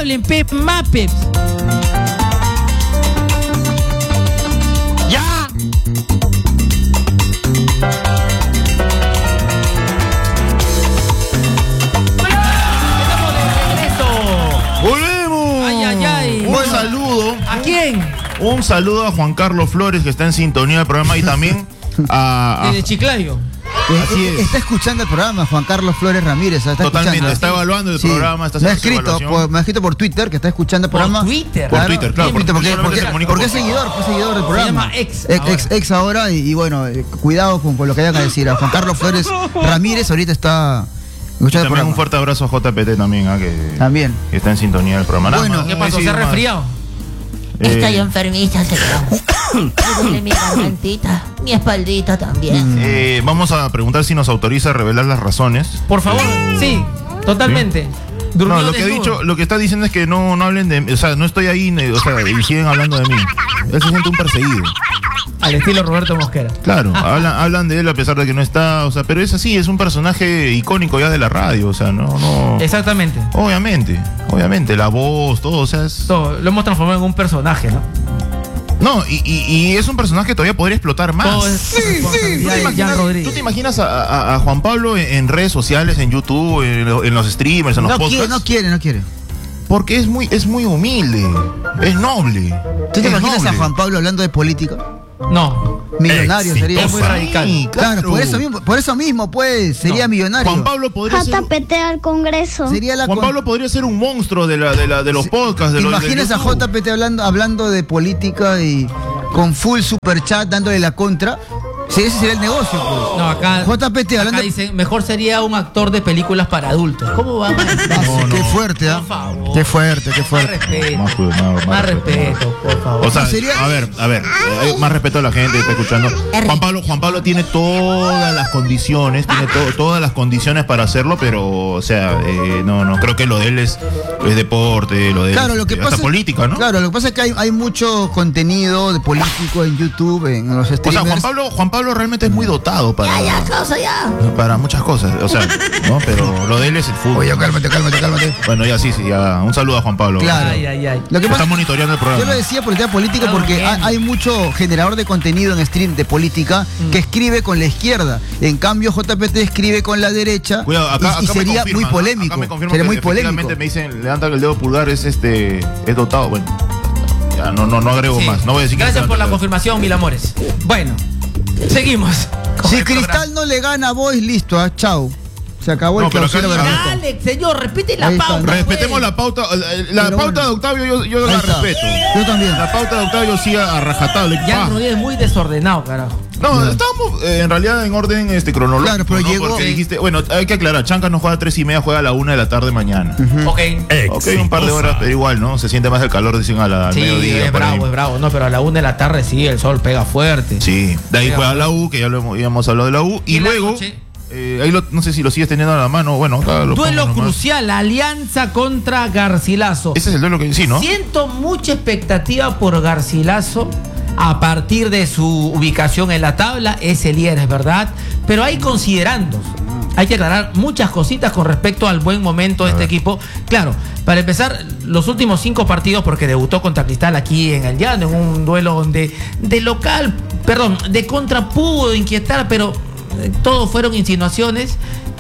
hablen, Pep Mapes. ¡Ya! ¡Volvemos! ¡Ay, ay, ay! Un saludo. ¿A quién? Un saludo a Juan Carlos Flores, que está en sintonía del programa, y también a Desde Chiclayo. Así es. Está escuchando el programa, Juan Carlos Flores Ramírez. Está Totalmente, escuchando. está evaluando el programa, está me ha haciendo su escrito, evaluación. me ha escrito por Twitter que está escuchando el ¿Por programa. Twitter? Por Twitter, claro, Porque porque es seguidor, fue seguidor del Se programa. llama ex Ex ahora, y bueno, cuidado con lo que hayan a decir. A Juan Carlos Flores Ramírez ahorita está Y escuchando el también programa. un fuerte abrazo a JPT también, También. que está en sintonía del programa. Nada Bueno, más, ¿Qué no pasó? decir ¿Se ha más. resfriado? Estoy enfermita, señor. Me duele mi gargantita, mi espaldita también. Vamos a preguntar si nos autoriza a revelar las razones. Por favor, sí, totalmente. Durmió No, lo que ha desnudo. dicho, lo que está diciendo es que no hablen de mí, o sea, no estoy ahí, o sea, y siguen hablando de mí. Él se siente un perseguido. Al estilo Roberto Mosquera. Claro, hablan de él a pesar de que no está, o sea, pero es así, es un personaje icónico ya de la radio, o sea, no. Exactamente. Obviamente, la voz, todo, o sea, es. Todo, lo hemos transformado en un personaje, ¿no? No, y es un personaje que todavía podría explotar más. Todo es responsabilidad de Jan Rodríguez. ¿Tú te imaginas a Juan Pablo en redes sociales, en YouTube, en los streamers, en los podcasts? No quiere. Porque es muy humilde, es noble. ¿Tú te es imaginas noble. a Juan Pablo hablando de política? No. Millonario sería. Es muy radical. Sí, Claro, por eso mismo, pues, sería millonario. Juan Pablo podría ser. JPT al Congreso. Sería la Juan Pablo podría ser un monstruo de los podcasts. ¿Te de los imaginas de a YouTube? JPT hablando de política y con full super chat dándole la contra? Sí, ese sería el negocio, pues. No, acá. JPT hablando. Acá dicen, mejor sería un actor de películas para adultos. ¿Cómo va? No. Qué fuerte, ¿ah? Por favor. Qué fuerte. Más respeto. Más respeto, por favor. O sea, sería- a ver, hay más respeto a la gente que está escuchando. Juan Pablo tiene todas las condiciones, todas las condiciones para hacerlo, pero, o sea, no, creo que lo de él es deporte, lo de él Claro, lo que hasta pasa política, ¿no? Claro, lo que pasa es que hay mucho contenido de político en YouTube, en los O sea, streamers. Juan Pablo realmente es muy dotado Ya, causa, ya. para muchas cosas, o sea, ¿no? Pero lo de él es el fútbol. Oye, cálmate. Bueno, ya sí, ya. Un saludo a Juan Pablo. Claro. Ay. Lo que Está pasa, monitoreando el yo programa. lo decía por el tema político Está porque durmiendo. hay mucho generador de contenido en stream de política que escribe con la izquierda. En cambio, JPT escribe con la derecha. Cuidado, acá y me sería confirman, muy polémico. Acá me confirman Sería que muy polémico. efectivamente me dicen, levanta el dedo pulgar, es dotado. Bueno, ya no agrego Sí. más. No voy a decir que Gracias está por la dotado. confirmación, mil amores. Bueno, seguimos. Si Cristal no le gana a Boys, listo, chao. Se acabó No, el pero acá- clausura Bernabéu. Dale, señor, repite la Ahí está. pauta. Respetemos la pauta. La Pero pauta bueno. de Octavio yo Ahí la está. respeto. Yo también. La pauta de Octavio sí a rajatabla. Jan Rodríguez es muy desordenado, carajo. No, estábamos en realidad en orden cronológico. Claro, pero ¿no? llegó- Porque Sí. dijiste, bueno, hay que aclarar, Chancas no juega a 3:30, juega a la 1 de la tarde mañana. Ok. Ok, un par de horas, pero igual, ¿no? Se siente más el calor, dicen al Sí, mediodía. es por ahí. bravo. No, pero a la 1 de la tarde sí, el sol pega fuerte. Sí, de ahí Pega juega la U, que ya habíamos hablado de la U. Y la luego, noche, ahí no sé si lo sigues teniendo a la mano. Bueno, acá lo duelo pongo nomás. crucial, Alianza contra Garcilaso. Ese es el duelo que sí, ¿no? Siento mucha expectativa por Garcilaso a partir de su ubicación en la tabla. Es el líder, es verdad. Pero hay considerandos. Hay que aclarar muchas cositas con respecto al buen momento de este equipo. Claro, para empezar, los últimos 5 partidos, porque debutó contra Cristal aquí en el Llano, en un duelo donde de contra pudo inquietar, pero todos fueron insinuaciones.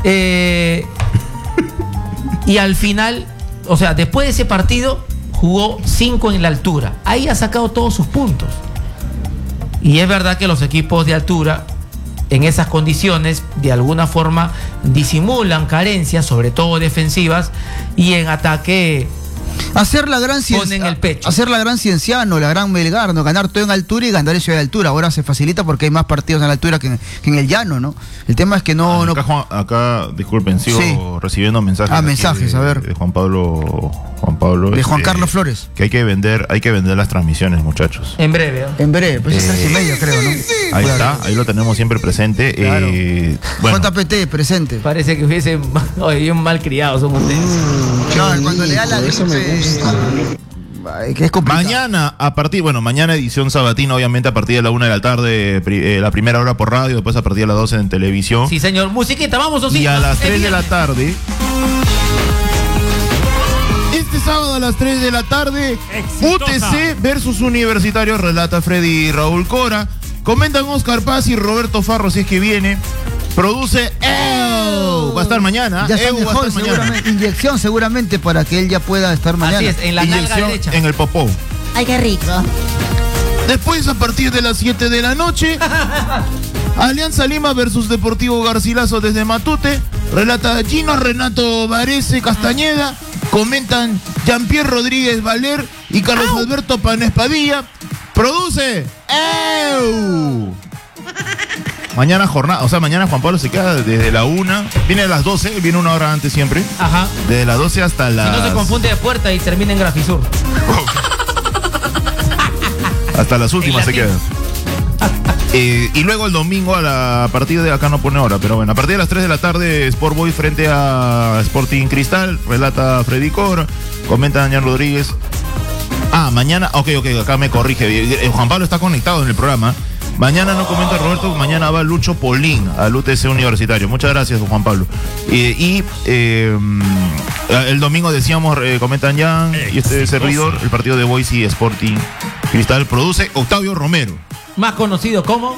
Y al final, o sea, después de ese partido, jugó 5 en la altura. Ahí ha sacado todos sus puntos. Y es verdad que los equipos de altura, en esas condiciones, de alguna forma disimulan carencias, sobre todo defensivas, y en ataque Hacer la gran ponen el pecho. Hacer la gran Cienciano, la gran Melgar, ¿no? Ganar todo en altura y ganar eso de altura. Ahora se facilita porque hay más partidos en la altura que en el llano, ¿no? El tema es que no. Acá, disculpen, sigo Sí. recibiendo mensajes. Ah, aquí mensajes, a ver. De Juan Pablo. De Juan Carlos Flores. Que hay que vender las transmisiones, muchos. En breve, ¿eh? En breve, pues es 3:30, creo, ¿no? Ahí Claro. está, ahí lo tenemos siempre presente. Claro. Bueno, JPT, presente. Parece que hubiesen bien mal criados son ustedes. No, cuando le da la Eso me gusta. Ay, que es complicado. mañana edición sabatina, obviamente a partir de la 1 de la tarde, la primera hora por radio, después a partir de las 12 en televisión. Sí, señor. Musiquita, vamos, o sí. Y a las 3 de la tarde. Este sábado a las 3 de la tarde, Exitosa. UTC versus Universitario, relata Freddy Raúl Cora. Comentan Oscar Paz y Roberto Farro si es que viene. Produce va a estar mañana. Ya está va a mejor, estar mañana. seguramente. Inyección seguramente para que él ya pueda estar mañana. Así es, en la nalga Inyección derecha. en el popó. Ay, qué rico. Después, a partir de las 7 de la noche, Alianza Lima versus Deportivo Garcilaso desde Matute. Relata Gino Renato Varese Castañeda. Comentan Jean-Pierre Rodríguez Valer y Carlos Alberto Panes Padilla. Produce Mañana jornada, o sea, mañana Juan Pablo se queda desde la 1, viene a las 12, viene una hora antes siempre. Ajá. Desde las 12 hasta Si las... no se confunde de puerta y termina en Grafisur. Hasta las últimas se En latín. queda. Y luego el domingo a partir de acá no pone hora, pero bueno, a partir de las 3 de la tarde, Sport Boys frente a Sporting Cristal, relata Freddy Cora, comenta Daniel Rodríguez. Mañana, ok, acá me corrige. Juan Pablo está conectado en el programa. Mañana no comenta Roberto, mañana va Lucho Polín al UTC Universitario. Muchas gracias, Juan Pablo. El domingo decíamos, comentan Jan y este servidor, el partido de Boys y Sporting Cristal produce Octavio Romero. Más conocido como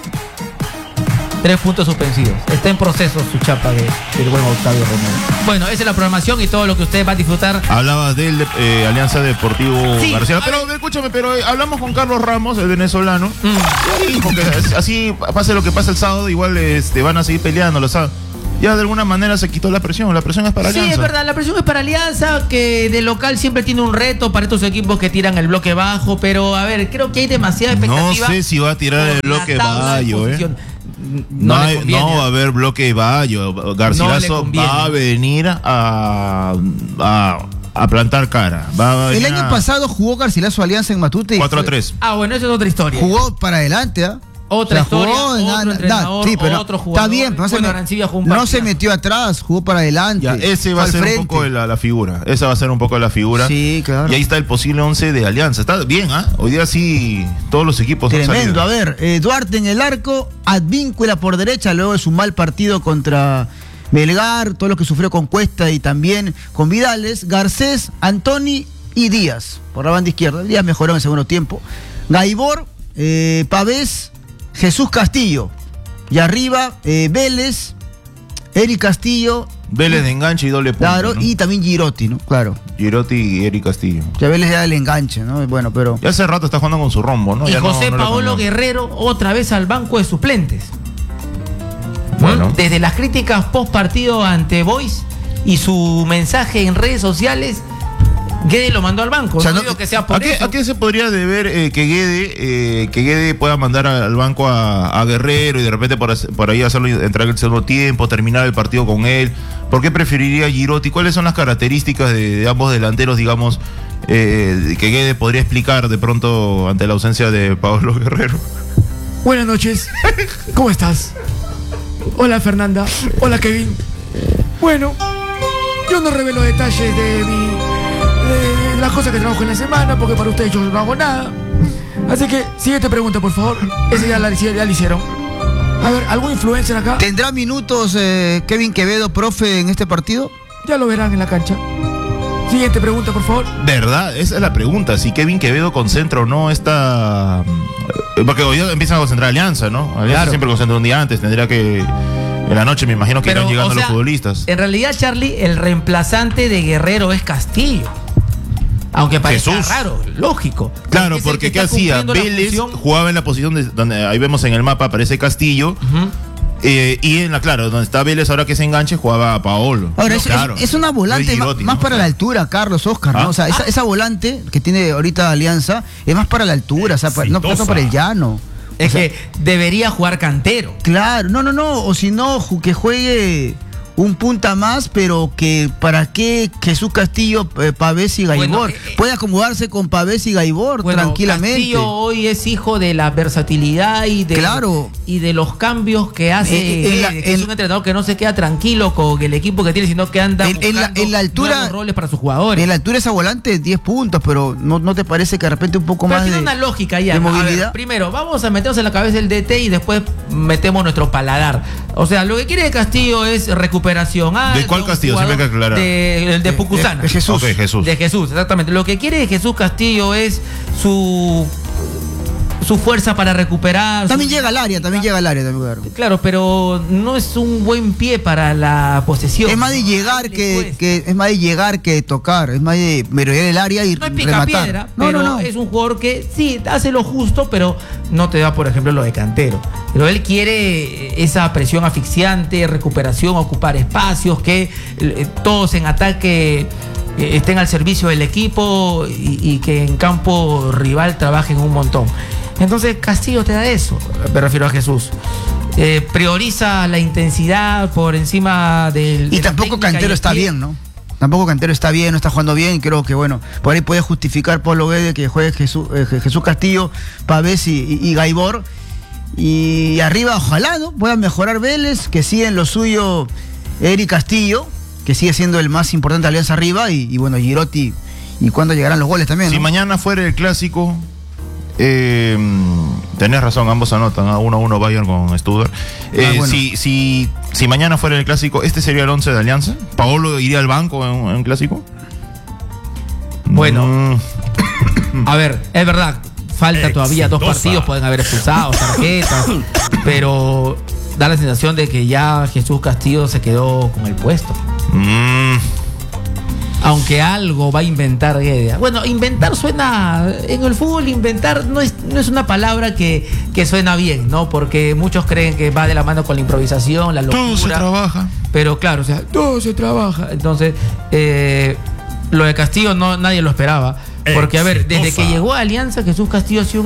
3 puntos suspensivos. Está en proceso su chapa del buen Octavio Romero. Bueno, esa es la programación y todo lo que ustedes van a disfrutar. Hablabas del Alianza Deportivo Sí, García. a Pero escúchame, hablamos con Carlos Ramos, el venezolano. Sí, porque así pase lo que pase el sábado, igual van a seguir peleando, lo sabes. Ya de alguna manera se quitó la presión es para Sí, Alianza. es verdad, la presión es para Alianza, que de local siempre tiene un reto para estos equipos que tiran el bloque bajo, pero a ver, creo que hay demasiada expectativa. No sé si va a tirar el por la bloque tabla de Bayo, posición. No le conviene. va a haber bloque Bayo. Garcilaso conviene. va a venir a plantar cara. El año pasado jugó Garcilaso Alianza en Matute. 4-3. Bueno, eso es otra historia. Jugó para adelante, ¿ah? Otra historia, jugó otro entrenador, otro jugador. Está bien, pero Bueno, Arancibia jugó un no partidazo. se metió atrás, jugó para adelante. Ya, ese va fue a ser al un poco frente. la figura. Esa va a ser un poco la figura. Sí, claro. Y ahí está el posible 11 de Alianza. Está bien, ¿ah? Hoy día sí, todos los equipos han Tremendo. salido. A ver, Duarte en el arco, Advíncula por derecha, luego de su mal partido contra Melgar, todo lo que sufrió con Cuesta y también con Vidales, Garcés, Antoni y Díaz, por la banda izquierda. Díaz mejoró en el segundo tiempo. Gaibor, Pavés, Jesús Castillo. Y arriba, Vélez, Eric Castillo. Vélez de enganche y doble punto. Claro, ¿no? y también Girotti, ¿no? Claro. Girotti y Eric Castillo. Que a Vélez le da el enganche, ¿no? Bueno, pero... Ya hace rato está jugando con su rombo, ¿no? Y Ya José no le Paolo cambió. Guerrero otra vez al banco de suplentes. Bueno. Desde las críticas post partido ante Boys y su mensaje en redes sociales, Guede lo mandó al banco. O sea, no no- digo que sea por eso. ¿A qué se podría deber que Guede pueda mandar al banco a Guerrero y de repente por ahí hacerlo entrar el segundo tiempo, terminar el partido con él? ¿Por qué preferiría Girotti? ¿Cuáles son las características de ambos delanteros, digamos, que Guede podría explicar de pronto ante la ausencia de Paolo Guerrero? Buenas noches. ¿Cómo estás? Hola Fernanda. Hola Kevin. Bueno, yo no revelo detalles de las cosas que trabajo en la semana, porque para ustedes yo no hago nada. Así que, siguiente pregunta, por favor. Esa ya la hicieron. A ver, ¿algún influencer acá? ¿Tendrá minutos Kevin Quevedo, profe, en este partido? Ya lo verán en la cancha. Siguiente pregunta, por favor. ¿Verdad? Esa es la pregunta. Si Kevin Quevedo concentra o no esta... Porque hoy día empiezan a concentrar Alianza, ¿no? Alianza Claro. siempre concentra un día antes. Tendría que... En la noche me imagino que irán llegando o sea, los futbolistas. En realidad, Charlie, el reemplazante de Guerrero es Castillo. Aunque parezca Jesús. raro, lógico. Claro, es el porque que ¿qué está hacía? cumpliendo la Vélez función. jugaba en la posición donde ahí vemos en el mapa, aparece Castillo. Ujú. Y en claro, donde está Vélez, ahora que se enganche, jugaba a Paolo. Ahora, No, es, claro. es una volante No es más, Girotti, más ¿no? para la altura, Carlos, Oscar, ¿Ah? ¿no? O sea, esa volante que tiene ahorita Alianza es más para la altura, o sea, no tanto para el llano. Es O sea, que debería jugar Cantero. claro, no, o si no, que juegue un punta más, pero que para qué Jesús Castillo, Pavés y Gaibor. Bueno, puede acomodarse con Pavés y Gaibor Bueno, tranquilamente. Castillo hoy es hijo de la versatilidad y de, Claro. y de los cambios que hace. Es un entrenador que no se queda tranquilo con el equipo que tiene, sino que anda En la buscando altura- nuevos roles para sus jugadores. En la altura esa volante 10 puntos, pero ¿no te parece que de repente un poco Pero más tiene de, una lógica ya. de A ver, movilidad? primero, vamos a meternos en la cabeza del DT y después metemos nuestro paladar. O sea, lo que quiere Castillo es recuperar recuperación. ¿De cuál Castillo? Siempre hay que aclarar. De Pucusana. De Jesús. Ok, Jesús. De Jesús, exactamente. Lo que quiere Jesús Castillo es su fuerza para recuperar. También llega al área, claro. Claro, pero no es un buen pie para la posesión. Es más de llegar que tocar, es más de merodear el área y No es rematar. picapiedra, pero es un jugador que sí hace lo justo, pero no te da, por ejemplo, lo de cantero. Pero él quiere esa presión asfixiante, recuperación, ocupar espacios, que todos en ataque estén al servicio del equipo y que en campo rival trabajen un montón. Entonces Castillo te da eso, me refiero a Jesús. Prioriza la intensidad por encima del... Y tampoco Cantero está bien, ¿no? Tampoco Cantero está bien, no está jugando bien. Creo que, bueno, por ahí puede justificar Pablo Guede que juegue Jesús Castillo, Pavés y Gaibor. Y arriba, ojalá, ¿no? Puedan mejorar Vélez, que sigue en lo suyo Eric Castillo, que sigue siendo el más importante de Alianza arriba. Y bueno, Girotti. ¿Y cuándo llegarán los goles también? Si ¿no? mañana fuera el clásico, tenés razón, ambos anotan a 1-1 Bayern con Stuttgart. Bueno. Si mañana fuera el clásico, ¿este sería el 11 de Alianza? ¿Paolo iría al banco en clásico? Bueno, a ver, es verdad, falta todavía 2 partidos, pueden haber expulsado, tarjetas, pero da la sensación de que ya Jesús Castillo se quedó con el puesto. Aunque algo va a inventar Guede. Bueno, inventar suena... En el fútbol inventar no es una palabra que suena bien, ¿no? Porque muchos creen que va de la mano con la improvisación, la locura. Todo se trabaja. Pero claro, o sea, todo se trabaja. Entonces, lo de Castillo nadie lo esperaba. Porque, a ver, desde que llegó a Alianza, Jesús Castillo ha sido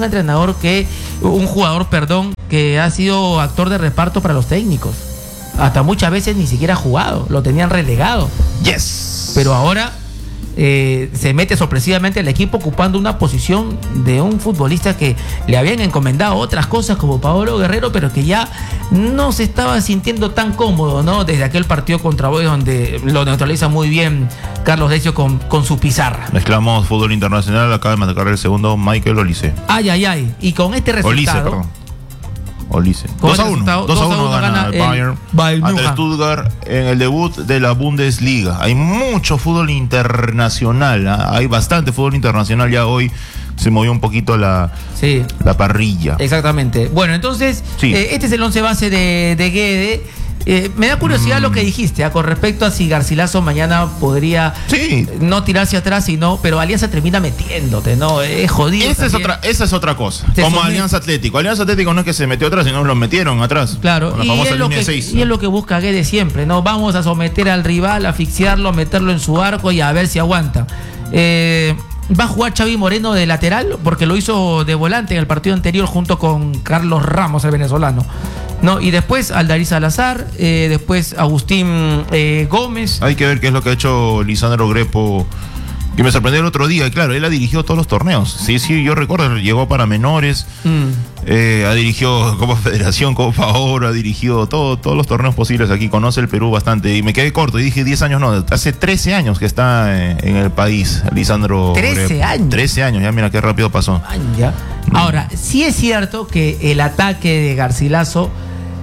un jugador, que ha sido actor de reparto para los técnicos. Hasta muchas veces ni siquiera ha jugado, lo tenían relegado. Yes. Pero ahora se mete sorpresivamente al equipo ocupando una posición de un futbolista que le habían encomendado otras cosas como Paolo Guerrero, pero que ya no se estaba sintiendo tan cómodo, ¿no? Desde aquel partido contra Boys donde lo neutraliza muy bien Carlos Decio con su pizarra. Mezclamos fútbol internacional, acaba de marcar el segundo Michael Olise. Ay. Y con este resultado... Olise. Con 2-1 gana el Bayern ante el Stuttgart en el debut de la Bundesliga. Hay mucho fútbol internacional, ¿eh? Hay bastante fútbol internacional. Ya hoy se movió un poquito la parrilla. Exactamente. Bueno, entonces, sí. Este es el 11 base de Guede. Me da curiosidad lo que dijiste, con respecto a si Garcilaso mañana podría no tirarse atrás, pero Alianza termina metiéndote, ¿no? Es jodido. Esa es otra cosa. Como Alianza Atlético. Alianza Atlético no es que se metió atrás, sino lo metieron atrás. Claro, con la famosa línea de 6. Y es lo que busca Guede siempre, ¿no? Vamos a someter al rival, asfixiarlo, meterlo en su arco y a ver si aguanta. Va a jugar Xavi Moreno de lateral, porque lo hizo de volante en el partido anterior junto con Carlos Ramos, el venezolano. ¿No? Y después Aldair Salazar, después Agustín Gómez. Hay que ver qué es lo que ha hecho Lisandro Grepo, que me sorprendió el otro día. Y claro, él ha dirigido todos los torneos. Sí, yo recuerdo, llegó para menores, ha dirigido Copa Federación, Copa Oro, ha dirigido todos los torneos posibles aquí. Conoce el Perú bastante. Y me quedé corto y dije 10 años, no, hace 13 años que está en el país, Lisandro 13 Grepo. años. 13 años, ya mira qué rápido pasó. Ya. Ahora, sí es cierto que el ataque de Garcilaso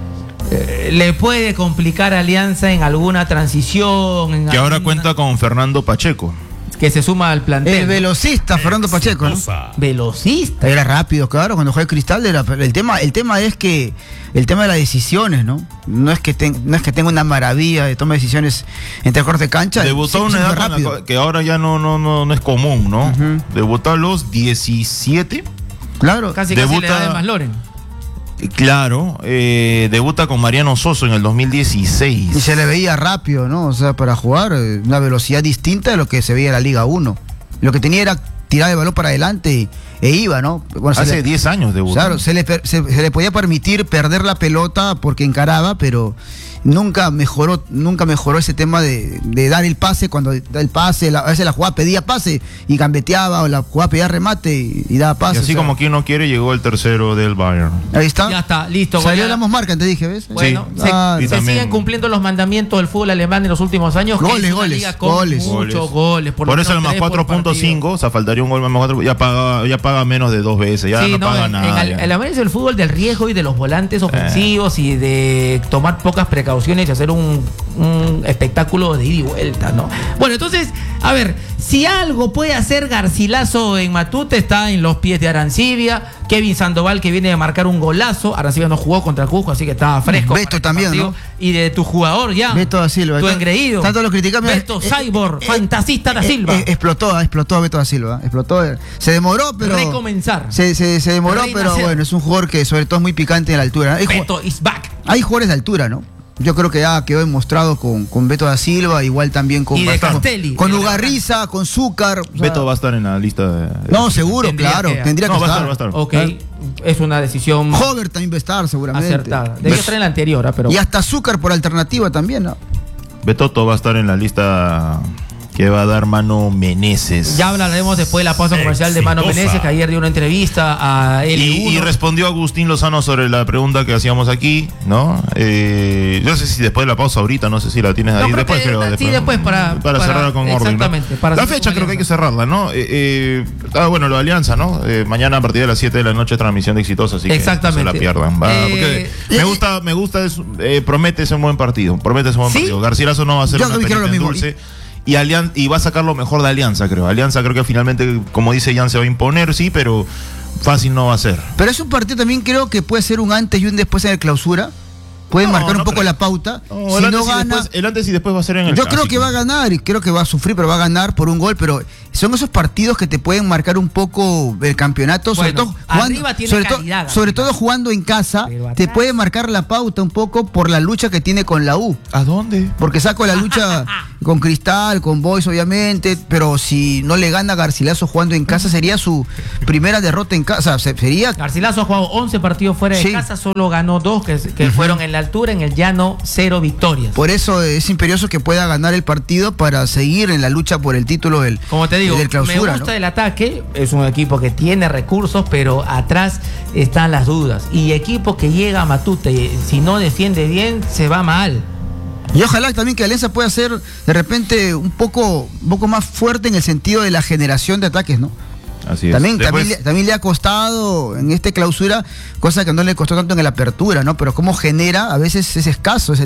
le puede complicar a Alianza en alguna transición. Que ahora cuenta con Fernando Pacheco, que se suma al plantel. El velocista Fernando Pacheco, ¿no? Velocista. Era rápido, claro, cuando juega Cristal el tema es que el tema de las decisiones, ¿no? No es que tenga una maravilla de toma de decisiones entre corte de cancha. Debutó a una edad que ahora ya no es común, ¿no? Debutó a los 17. Claro. Casi la edad de Masloren. Claro, debuta con Mariano Soso en el 2016. Y se le veía rápido, ¿no? O sea, para jugar una velocidad distinta de lo que se veía en la Liga 1. Lo que tenía era tirar el balón para adelante e iba, ¿no? Bueno, hace 10 años debutó. Claro, se le podía permitir perder la pelota porque encaraba, pero nunca mejoró ese tema de dar el pase. Cuando da el pase, a veces la jugada pedía pase y gambeteaba, o la jugada pedía remate y daba pase. Y así como quien no quiere, llegó el tercero del Bayern. Ahí está. Ya está, listo. Salió Damos Marca, te dije, ¿ves? Bueno, sí. se siguen cumpliendo los mandamientos del fútbol alemán en los últimos años. Goles. Muchos goles. Por eso el más 4.5, o sea, faltaría un gol más 4, ya paga menos de 2 veces, ya no paga nada. El Alemán es el fútbol del riesgo y de los volantes ofensivos y de tomar pocas precauciones. precauciones y hacer un espectáculo de ida y vuelta, ¿no? Bueno, entonces, a ver, si algo puede hacer Garcilaso en Matute, está en los pies de Arancibia. Kevin Sandoval, que viene de marcar un golazo. Arancibia no jugó contra Cusco, así que estaba fresco. Beto también, ¿no? Y de tu jugador ya. Beto da Silva. Tu engreído. Tanto lo criticamos. Beto Cyborg, fantasista da Silva. Explotó Beto da Silva. Explotó. Se demoró, pero. Recomenzar. Se demoró, Renacer. pero bueno, es un jugador que sobre todo es muy picante en la altura. Beto is back. Hay jugadores de altura, ¿no? Yo creo que ya quedó demostrado con Beto da Silva, igual también con, Y de Castelli. con Ugarriza, con Zúcar. O sea, Beto va a estar en la lista de... No, seguro, Tendría claro. que- Tendría que No, va a estar. estar. Ok, es una decisión Hover también va a estar, seguramente. acertada. Debía estar en la anterior, pero... Y hasta Zúcar por alternativa también, ¿no? Betoto va a estar en la lista que va a dar Mano Meneses. Ya hablaremos después de la pausa comercial de Mano Exitosa. Meneses, que ayer dio una entrevista a L1. Y respondió Agustín Lozano sobre la pregunta que hacíamos aquí, ¿no? Yo no sé si después de la pausa ahorita, no sé si la tienes ahí. No, creo Después, que- creo, sí, después para cerrar con orden. ¿no? exactamente, para La cerrar fecha con creo que hay que Alianza. cerrarla, ¿no? Bueno, lo de Alianza, ¿no? Mañana a partir de las 7 de la noche transmisión de Exitosa, así que Exactamente. no se la pierdan. Porque me gusta, promete ese buen partido. Promete ese buen ¿Sí? partido. Garcilaso no va a hacer Yo una creo lo perita en mismo. dulce. Y va a sacar lo mejor de Alianza, creo. Alianza creo que finalmente, como dice Jan, se va a imponer, sí, pero fácil no va a ser. Pero es un partido también creo que puede ser un antes y un después en el clausura. Puede No, marcar un no poco creo. la pauta. No, Si no gana, el antes y después va a ser en el yo creo clásico. que va a ganar y creo que va a sufrir, pero va a ganar por un gol. Pero son esos partidos que te pueden marcar un poco el campeonato, sobre Bueno, todo jugando, arriba tiene sobre, calidad, sobre García. todo jugando en casa, Pero te atrás- puede marcar la pauta un poco por la lucha que tiene con la U. ¿A dónde? Porque saco la lucha con Cristal, con Boys, obviamente, pero si no le gana Garcilaso jugando en casa, sería su primera derrota en casa. Sería. Garcilaso ha jugado 11 partidos fuera de Sí. casa, solo ganó 2 que fueron en la altura, en el llano 0 victorias. Por eso es imperioso que pueda ganar el partido para seguir en la lucha por el título del, Como te digo, del clausura. me gusta ¿no? el ataque, es un equipo que tiene recursos, pero atrás están las dudas. Y equipo que llega a Matute, si no defiende bien, se va mal. Y ojalá también que Alianza pueda ser de repente un poco más fuerte en el sentido de la generación de ataques, ¿no? Así es. También, Después- también le ha costado en este clausura, cosa que no le costó tanto en la apertura, ¿no? Pero cómo genera, a veces es escaso ese